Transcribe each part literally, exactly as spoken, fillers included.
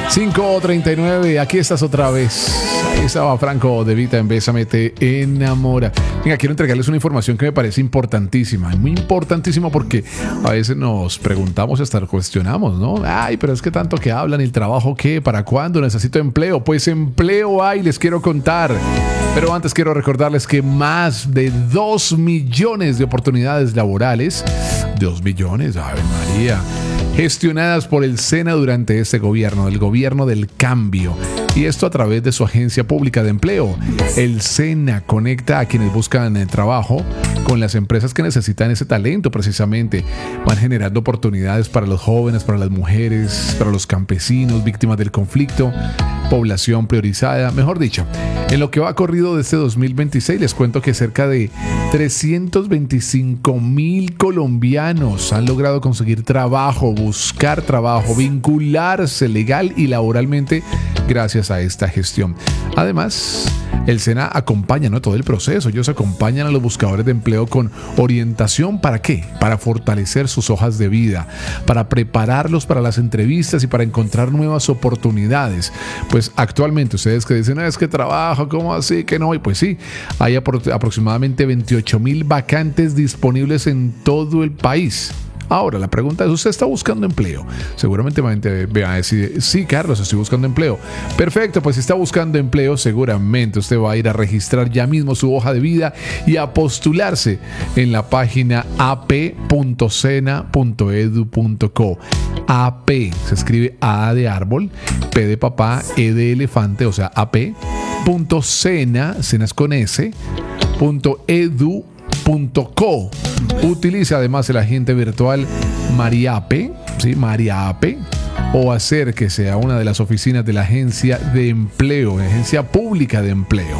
cinco treinta y nueve, aquí estás otra vez. Ahí estaba Franco De Vita en Bésame Te Enamora. Venga, quiero entregarles una información que me parece importantísima. Muy importantísima porque a veces nos preguntamos, hasta cuestionamos, ¿no? Ay, pero es que tanto que hablan, el trabajo, ¿qué? ¿Para cuándo? Necesito empleo. Pues empleo hay, les quiero contar. Pero antes quiero recordarles que más de dos millones de oportunidades laborales, dos millones, ¡Ave María!, gestionadas por el SENA durante este gobierno, el gobierno del cambio. Y esto a través de su agencia pública de empleo. El SENA conecta a quienes buscan el trabajo con las empresas que necesitan ese talento precisamente. Van generando oportunidades para los jóvenes, para las mujeres, para los campesinos, víctimas del conflicto, población priorizada, mejor dicho. En lo que va corrido de este dos mil veintiséis, les cuento que cerca de trescientos veinticinco mil colombianos han logrado conseguir trabajo, buscar trabajo, vincularse legal y laboralmente gracias a esta gestión. Además, el SENA acompaña, ¿no?, todo el proceso. Ellos acompañan a los buscadores de empleo con orientación. ¿Para qué? Para fortalecer sus hojas de vida, para prepararlos para las entrevistas y para encontrar nuevas oportunidades. Pues actualmente ustedes que dicen, es que trabajo, ¿cómo así? Que no. Y pues sí, hay apro- aproximadamente veintiocho mil vacantes disponibles en todo el país. Ahora, la pregunta es, ¿usted está buscando empleo? Seguramente va a decir, sí, Carlos, estoy buscando empleo. Perfecto, pues si está buscando empleo, seguramente usted va a ir a registrar ya mismo su hoja de vida y a postularse en la página a p punto sena punto edu punto co. A P, se escribe A de árbol, P de papá, E de elefante, o sea, A P punto sena, Sena es con S, punto edu punto co. Utiliza además el agente virtual Mariape, ¿sí? Mariape, o acérquese a una de las oficinas de la agencia de empleo, agencia pública de empleo.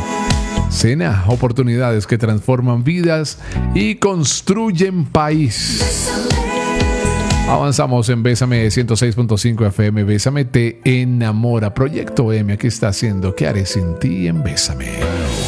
SENA, oportunidades que transforman vidas y construyen país. Avanzamos en Bésame ciento seis punto cinco F M. Bésame Te Enamora. Proyecto M, aquí está haciendo ¿Qué haré sin ti en Bésame?